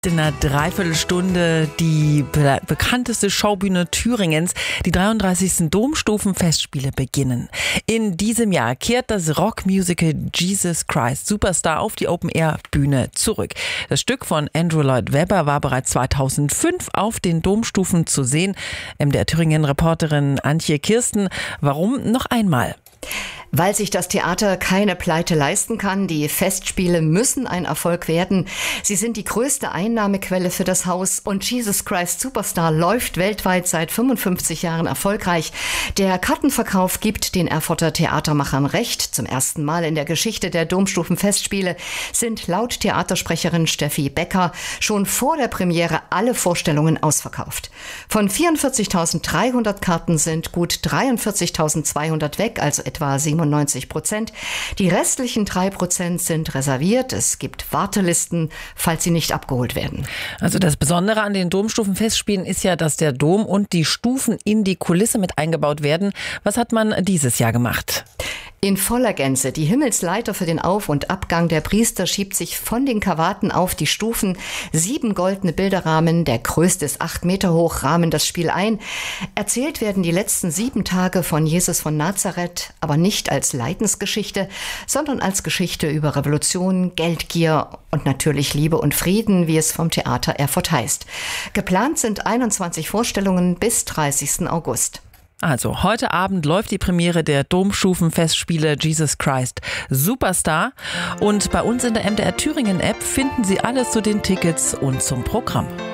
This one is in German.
In einer Dreiviertelstunde die bekannteste Schaubühne Thüringens, die 33. Domstufenfestspiele beginnen. In diesem Jahr kehrt das Rockmusical Jesus Christ Superstar auf die Open-Air-Bühne zurück. Das Stück von Andrew Lloyd Webber war bereits 2005 auf den Domstufen zu sehen. MDR Thüringen-Reporterin Antje Kirsten, warum noch einmal? Weil sich das Theater keine Pleite leisten kann. Die Festspiele müssen ein Erfolg werden. Sie sind die größte Einnahmequelle für das Haus und Jesus Christ Superstar läuft weltweit seit 55 Jahren erfolgreich. Der Kartenverkauf gibt den Erfurter Theatermachern recht. Zum ersten Mal in der Geschichte der Domstufenfestspiele sind laut Theatersprecherin Steffi Becker schon vor der Premiere alle Vorstellungen ausverkauft. Von 44.300 Karten sind gut 43.200 weg, also etwa 97%. Die restlichen 3% sind reserviert. Es gibt Wartelisten, falls sie nicht abgeholt werden. Also das Besondere an den Domstufenfestspielen ist ja, dass der Dom und die Stufen in die Kulisse mit eingebaut werden. Was hat man dieses Jahr gemacht? In voller Gänze. Die Himmelsleiter für den Auf- und Abgang der Priester schiebt sich von den Kavaten auf die Stufen. 7 goldene Bilderrahmen, der größte ist 8 Meter hoch, rahmen das Spiel ein. Erzählt werden die letzten 7 Tage von Jesus von Nazareth, aber nicht als Leidensgeschichte, sondern als Geschichte über Revolution, Geldgier und natürlich Liebe und Frieden, wie es vom Theater Erfurt heißt. Geplant sind 21 Vorstellungen bis 30. August. Also heute Abend läuft die Premiere der Domstufenfestspiele Jesus Christ Superstar. Und bei uns in der MDR Thüringen App finden Sie alles zu den Tickets und zum Programm.